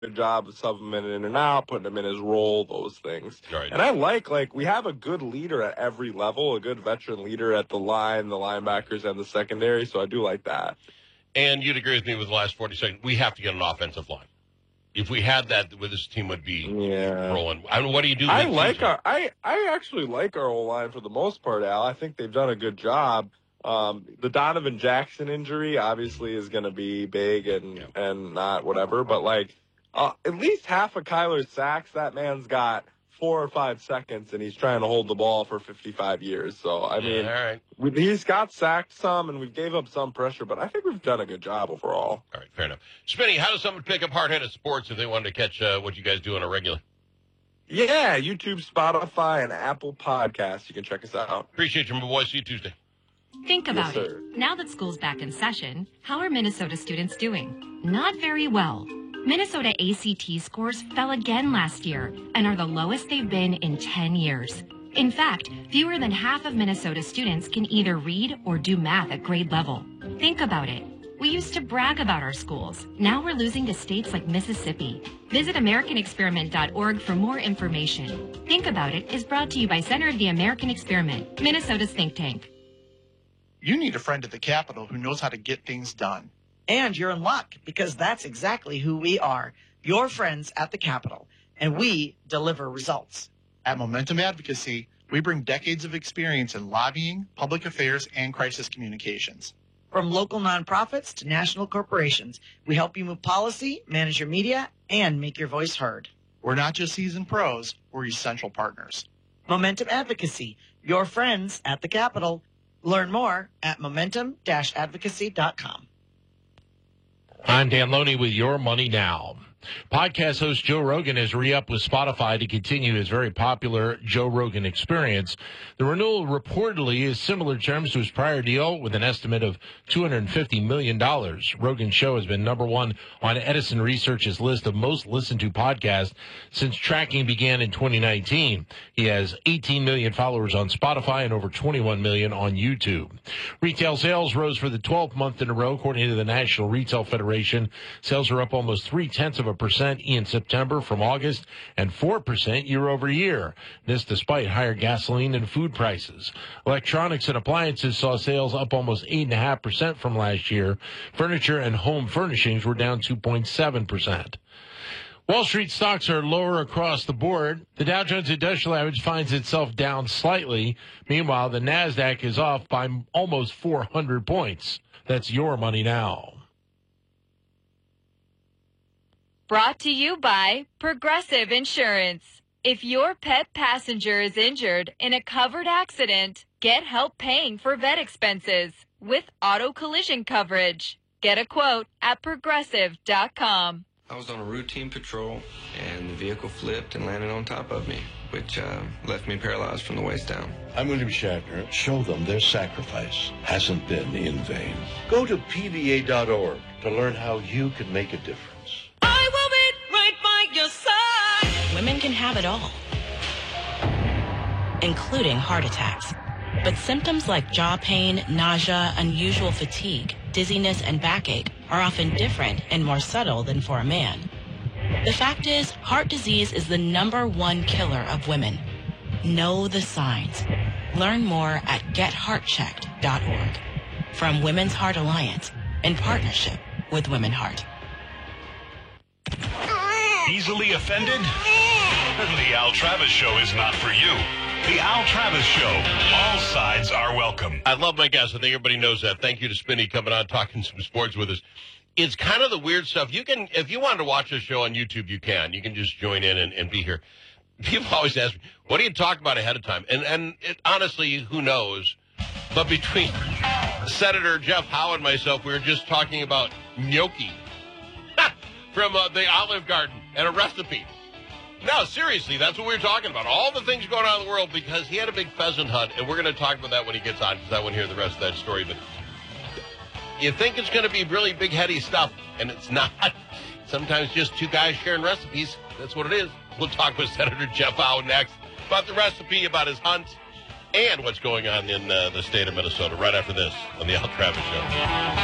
good job of subbing him in and out, putting him in his role, those things. Right. And I like we have a good leader at every level, a good veteran leader at the line, the linebackers, and the secondary, so I do like that. And you'd agree with me with the last 40 seconds, we have to get an offensive line. If we had that, this team would be rolling. I mean, what do you do? I actually like our O-line for the most part, Al. I think they've done a good job. The Donovan Jackson injury obviously is going to be big and not whatever, but at least half of Kyler's sacks, that man's got 4 or 5 seconds, and he's trying to hold the ball for 55 years. So, I mean, all right. He's got sacked some, and we gave up some pressure, but I think we've done a good job overall. All right, fair enough. Spinny, how does someone pick up Hard-Headed Sports if they wanted to catch what you guys do on a regular? Yeah, YouTube, Spotify, and Apple Podcasts. You can check us out. Appreciate you, my boy. See you Tuesday. Think about it. Now that school's back in session, how are Minnesota students doing? Not very well. Minnesota ACT scores fell again last year and are the lowest they've been in 10 years. In fact, fewer than half of Minnesota students can either read or do math at grade level. Think about it. We used to brag about our schools. Now we're losing to states like Mississippi. Visit AmericanExperiment.org for more information. Think About It is brought to you by Center of the American Experiment, Minnesota's think tank. You need a friend at the Capitol who knows how to get things done. And you're in luck, because that's exactly who we are, your friends at the Capitol, and we deliver results. At Momentum Advocacy, we bring decades of experience in lobbying, public affairs, and crisis communications. From local nonprofits to national corporations, we help you move policy, manage your media, and make your voice heard. We're not just seasoned pros, we're essential partners. Momentum Advocacy, your friends at the Capitol. Learn more at momentum-advocacy.com. I'm Dan Loney with Your Money Now. Podcast host Joe Rogan has re-upped with Spotify to continue his very popular Joe Rogan Experience. The renewal reportedly is similar terms to his prior deal with an estimate of $250 million. Rogan's show has been number one on Edison Research's list of most listened to podcasts since tracking began in 2019. He has 18 million followers on Spotify and over 21 million on YouTube. Retail sales rose for the 12th month in a row, according to the National Retail Federation. Sales are up almost 0.3% in September from August and 4% year over year. This despite higher gasoline and food prices. Electronics and appliances saw sales up almost 8.5% from last year. Furniture and home furnishings were down 2.7%. Wall Street stocks are lower across the board. The Dow Jones Industrial Average finds itself down slightly. Meanwhile, the NASDAQ is off by almost 400 points. That's Your Money Now. Brought to you by Progressive Insurance. If your pet passenger is injured in a covered accident, get help paying for vet expenses with auto collision coverage. Get a quote at Progressive.com. I was on a routine patrol, and the vehicle flipped and landed on top of me, which left me paralyzed from the waist down. I'm William Shatner. Show them their sacrifice hasn't been in vain. Go to PVA.org to learn how you can make a difference. I will be right by your side. Women can have it all, including heart attacks. But symptoms like jaw pain, nausea, unusual fatigue, dizziness, and backache are often different and more subtle than for a man. The fact is, heart disease is the #1 killer of women. Know the signs. Learn more at getheartchecked.org. From Women's Heart Alliance, in partnership with Women Heart. Easily offended? The Al Travis Show is not for you. The Al Travis Show. All sides are welcome. I love my guests. I think everybody knows that. Thank you to Spinny coming on, talking some sports with us. It's kind of the weird stuff. You can, if you wanted to watch this show on YouTube, you can. You can just join in and be here. People always ask me, what do you talk about ahead of time? And honestly, who knows? But between Senator Jeff Howe and myself, we were just talking about gnocchi from the Olive Garden and a recipe. No, seriously, that's what we were talking about. All the things going on in the world, because he had a big pheasant hunt, and we're going to talk about that when he gets on, because I want to hear the rest of that story. But you think it's going to be really big, heady stuff, and it's not. Sometimes just two guys sharing recipes. That's what it is. We'll talk with Senator Jeff Howe next about the recipe, about his hunt, and what's going on in the state of Minnesota right after this on the Al Travis Show.